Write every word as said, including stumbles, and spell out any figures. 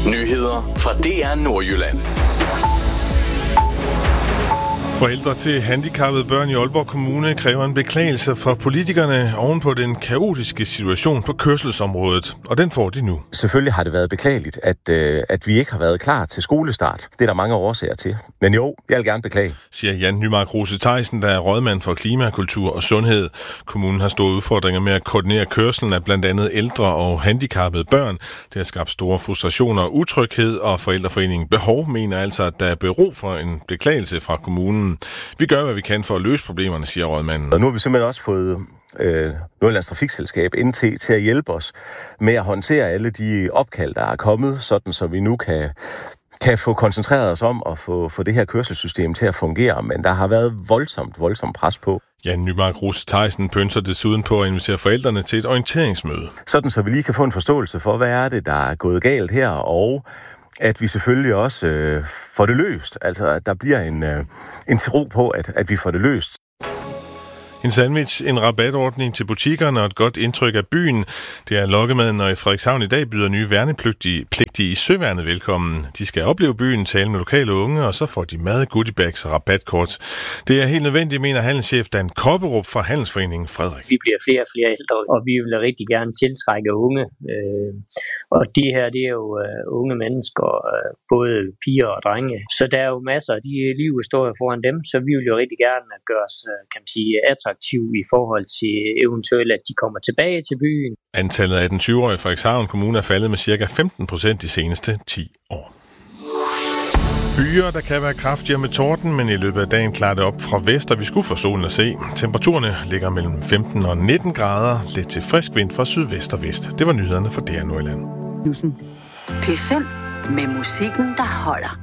Nyheder fra D R Nordjylland. Forældre til handicappede børn i Aalborg Kommune kræver en beklagelse fra politikerne ovenpå den kaotiske situation på kørselsområdet, og den får de nu. Selvfølgelig har det været beklageligt, at, øh, at vi ikke har været klar til skolestart. Det er der mange årsager til. Men jo, jeg vil gerne beklage. Siger Jan Nymark Rose Theisen, der er rådmand for klima, kultur og sundhed. Kommunen har store udfordringer med at koordinere kørslen af blandt andet ældre og handicappede børn. Det har skabt store frustrationer og utryghed, og Forældreforeningen Behov mener altså, at der er brug for en beklagelse fra kommunen. Vi gør, hvad vi kan for at løse problemerne, siger rådmanden. Og nu har vi simpelthen også fået øh, Nordjyllands Trafikselskab N T til at hjælpe os med at håndtere alle de opkald, der er kommet, sådan så vi nu kan, kan få koncentreret os om at få, få det her kørselssystem til at fungere. Men der har været voldsomt, voldsomt pres på. Jan Nymark Rose Theisen pønser desuden på at invitere forældrene til et orienteringsmøde. Sådan så vi lige kan få en forståelse for, hvad er det, der er gået galt her, og at vi selvfølgelig også øh, får det løst. Altså, at der bliver en, øh, en tro på, at, at vi får det løst. En sandwich, en rabatordning til butikkerne og et godt indtryk af byen. Det er lokkemaden, når i Frederikshavn i dag byder nye værnepligtige pligtige i Søværnet velkommen. De skal opleve byen, tale med lokale unge, og så får de mad, goodiebags og rabatkort. Det er helt nødvendigt, mener handelschef Dan Kopperup fra Handelsforeningen Frederik. Vi bliver flere og flere ældre, og vi vil rigtig gerne tiltrække unge. Og de her, det er jo unge mennesker, både piger og drenge. Så der er jo masser af de livshistorier foran dem, så vi vil jo rigtig gerne gøre os, kan man sige, attraktive i forhold til eventuelt, at de kommer tilbage til byen. Antallet af den tyve-årige Frederikshavn Kommune er faldet med ca. femten procent de seneste ti år. Byer, der kan være kraftigere med torden, men i løbet af dagen klarer det op fra vest, og vi skulle få solen at se. Temperaturerne ligger mellem femten og nitten grader, lidt til frisk vind fra sydvest og vest. Det var nyhederne for D R Nordjylland. P fem med musikken, der holder.